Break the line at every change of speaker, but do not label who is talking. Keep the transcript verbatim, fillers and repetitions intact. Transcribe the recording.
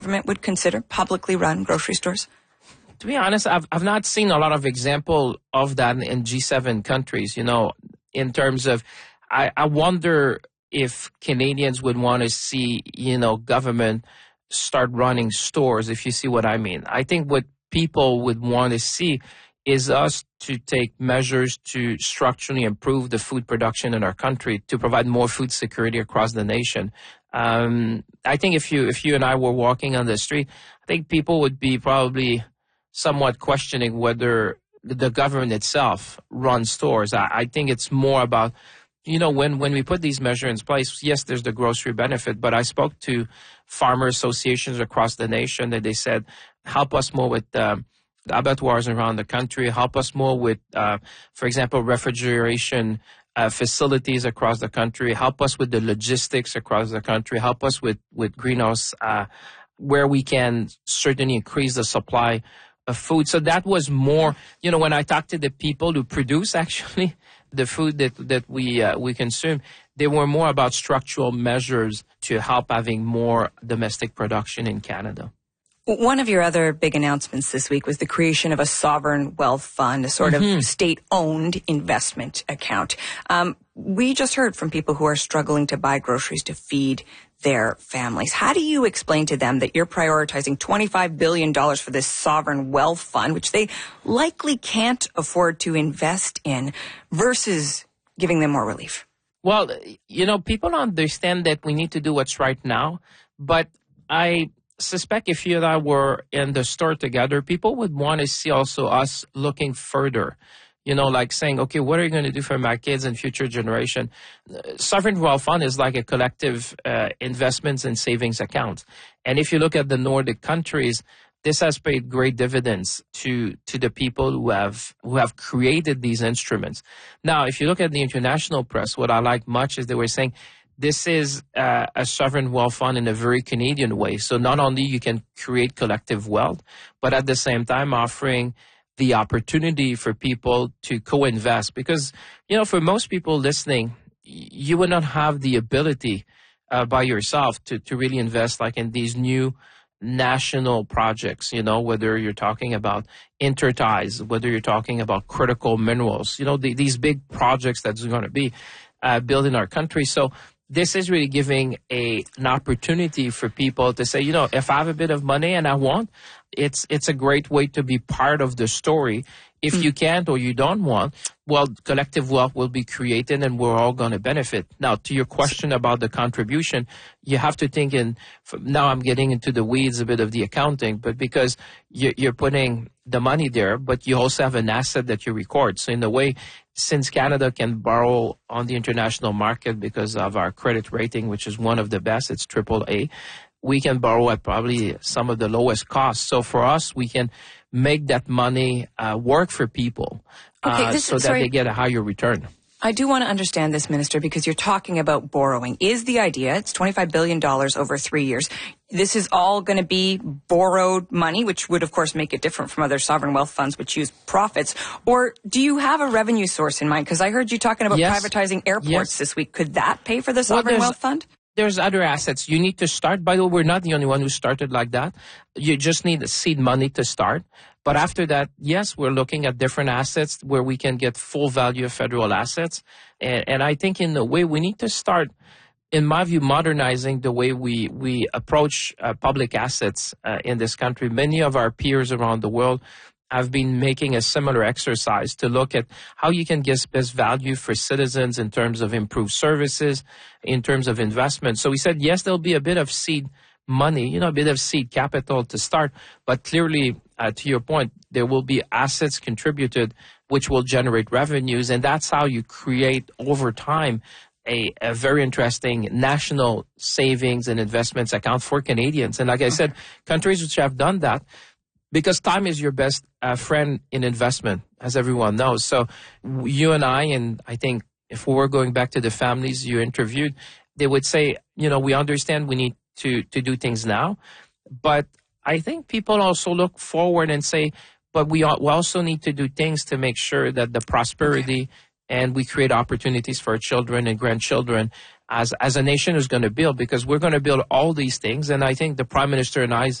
government would consider publicly run grocery stores?
To be honest, I've I've not seen a lot of example of that in G seven countries, you know, in terms of, I, I wonder if Canadians would want to see, you know, government start running stores, if you see what I mean. I think what people would want to see is us to take measures to structurally improve the food production in our country, to provide more food security across the nation. Um, I think if you if you and I were walking on the street, I think people would be probably somewhat questioning whether the government itself runs stores. I, I think it's more about, you know, when, when we put these measures in place, yes, there's the grocery benefit, but I spoke to farmer associations across the nation that they said, help us more with um, abattoirs around the country, help us more with, uh, for example, refrigeration uh, facilities across the country, help us with the logistics across the country, help us with, with greenhouse, uh, where we can certainly increase the supply of food. So that was more, you know, when I talked to the people who produce actually the food that, that we uh, we consume, they were more about structural measures to help having more domestic production in Canada.
One of your other big announcements this week was the creation of a sovereign wealth fund, a sort mm-hmm. of state-owned investment account. Um, we just heard from people who are struggling to buy groceries to feed their families. How do you explain to them that you're prioritizing twenty-five billion dollars for this sovereign wealth fund, which they likely can't afford to invest in, versus giving them more relief?
Well, you know, people understand that we need to do what's right now, but I suspect if you and I were in the store together, people would want to see also us looking further. You know, like saying, okay, what are you going to do for my kids and future generation? Sovereign wealth fund is like a collective uh, investments and savings account. And if you look at the Nordic countries, this has paid great dividends to to the people who have who have created these instruments. Now, if you look at the international press, what I like much is they were saying this is uh, a sovereign wealth fund in a very Canadian way. So not only you can create collective wealth, but at the same time offering the opportunity for people to co-invest. Because, you know, for most people listening, you would not have the ability uh, by yourself to, to really invest like in these new national projects, you know, whether you're talking about Interties, whether you're talking about critical minerals, you know, the, these big projects that's going to be uh, built in our country. So this is really giving a, an opportunity for people to say, you know, if I have a bit of money and I want, it's it's a great way to be part of the story. If mm. you can't or you don't want, well, collective wealth will be created and we're all going to benefit. Now, to your question about the contribution, you have to think in, now I'm getting into the weeds a bit of the accounting, but because you're, you're putting the money there, but you also have an asset that you record. So in a way, since Canada can borrow on the international market because of our credit rating, which is one of the best, it's triple A, we can borrow at probably some of the lowest costs. So for us, we can make that money uh, work for people uh,
okay, this,
so that
sorry.
they get a higher return.
I do want to understand this, Minister, because you're talking about borrowing. Is the idea, it's twenty-five billion dollars over three years, this is all going to be borrowed money, which would, of course, make it different from other sovereign wealth funds which use profits, or do you have a revenue source in mind? Because I heard you talking about
yes.
privatizing airports
yes.
this week. Could that pay for the sovereign
well,
wealth fund?
There's other assets. You need to start. By the way, we're not the only one who started like that. You just need seed money to start. But after that, yes, we're looking at different assets where we can get full value of federal assets. And, and I think in a way we need to start, in my view, modernizing the way we, we approach uh, public assets uh, in this country. Many of our peers around the world have been making a similar exercise to look at how you can get best value for citizens in terms of improved services, in terms of investment. So we said, yes, there'll be a bit of seed money, you know, a bit of seed capital to start, but clearly, uh, to your point, there will be assets contributed which will generate revenues, and that's how you create over time a, a very interesting national savings and investments account for Canadians. And like I said, countries which have done that, because time is your best uh, friend in investment, as everyone knows. So you and I, and I think if we were going back to the families you interviewed, they would say, you know, we understand we need to, to do things now. But I think people also look forward and say, but we, we also need to do things to make sure that the prosperity and we create opportunities for our children and grandchildren as as a nation is going to build, because we're going to build all these things. And I think the Prime Minister and I